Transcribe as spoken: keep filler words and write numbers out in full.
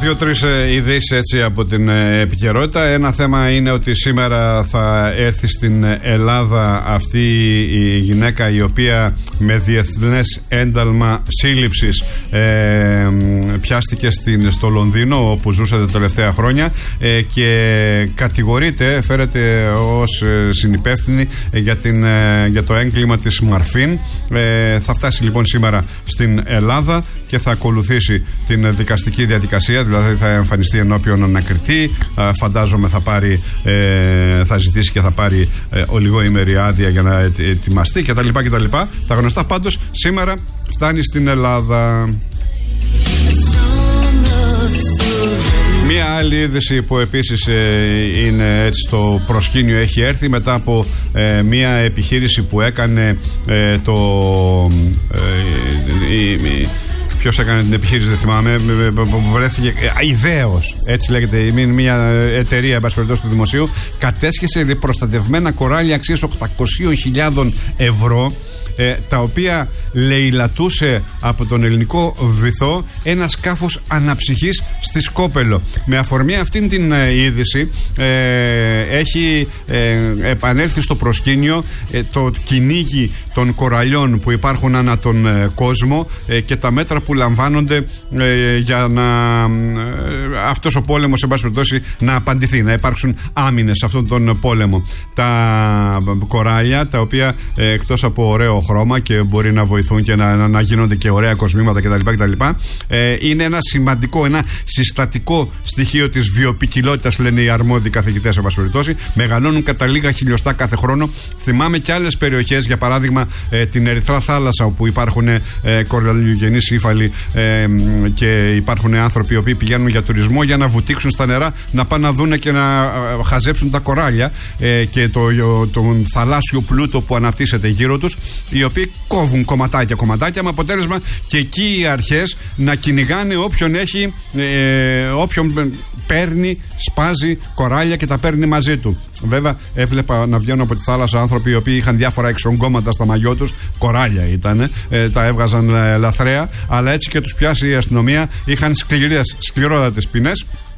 δύο-τρεις ειδήσεις έτσι από την επικαιρότητα. Ένα θέμα είναι ότι σήμερα θα έρθει στην Ελλάδα αυτή η γυναίκα η οποία με διεθνές ένταλμα σύλληψης ε, πιάστηκε στην, στο Λονδίνο όπου ζούσε τα τελευταία χρόνια ε, και κατηγορείται, φέρεται ως συνυπεύθυνη για, την, για το έγκλημα της Μαρφίν. Ε, θα φτάσει λοιπόν σήμερα στην Ελλάδα και θα ακολουθήσει την δικαστική διαδικασία, δηλαδή θα εμφανιστεί ενώπιον ανακριτή. Φαντάζομαι θα πάρει, ε, θα ζητήσει και θα πάρει ε, ολιγοήμερη άδεια για να ετοιμαστεί κτλ. κτλ. Τα γνωστά. Πάντως σήμερα φτάνει στην Ελλάδα. Μία άλλη είδηση που επίσης ε, είναι έτσι στο προσκήνιο έχει έρθει μετά από ε, μία επιχείρηση που έκανε ε, το ε, η, η, ποιος έκανε την επιχείρηση δεν θυμάμαι, που βρέθηκε ιδέως, έτσι λέγεται, μια εταιρεία εν πάση περιπτώσει του δημοσίου, κατέσχεσε προστατευμένα κοράλια αξίας οκτακόσιες χιλιάδες ευρώ, ε, τα οποία λεηλατούσε από τον ελληνικό βυθό ένα σκάφος αναψυχής στη Σκόπελο. Με αφορμή αυτήν την ε, είδηση ε, έχει ε, επανέλθει στο προσκήνιο ε, το κυνήγι των κοραλιών που υπάρχουν ανά τον ε, κόσμο ε, και τα μέτρα που λαμβάνονται ε, για να ε, αυτός ο πόλεμος εν πάση περιπτώσει να απαντηθεί, να υπάρξουν άμυνες σε αυτόν τον πόλεμο. Τα κοράλια τα οποία ε, εκτός από ωραίο χρώμα και μπορεί να βοηθούν και να, να, να γίνονται και ωραία κοσμήματα κτλ. κτλ ε, είναι ένα σημαντικό, ένα συστατικό στοιχείο της βιοποικιλότητας, λένε οι αρμόδιοι καθηγητές εν πάση περιπτώσει. Μεγαλώνουν κατά λίγα χιλιοστά κάθε χρόνο. Θυμάμαι και άλλες περιοχές, για παράδειγμα ε, την Ερυθρά θάλασσα, όπου υπάρχουν ε, κοραλιογενείς ύφαλοι ε, και υπάρχουν άνθρωποι οι οποίοι πηγαίνουν για τουρισμό για να βουτήξουν στα νερά, να πάνε να δούνε και να ε, χαζέψουν τα κοράλια ε, και το, το, τον θαλάσσιο πλούτο που αναπτύσσεται γύρω τους, οι οποίοι κόβουν κομματάκια κομματάκια με αποτέλεσμα και εκεί οι αρχές να κυνηγάνε όποιον έχει ε, όποιον παίρνει, σπάζει κοράλια και τα παίρνει μαζί του. Βέβαια έβλεπα να βγαίνουν από τη θάλασσα άνθρωποι οι οποίοι είχαν διάφορα εξογκώματα στα μαγιό τους, κοράλια ήταν, ε, τα έβγαζαν ε, λαθρέα, αλλά έτσι και τους πιάσει η αστυνομία, είχαν σκληρές, σκληρότατες ποινές.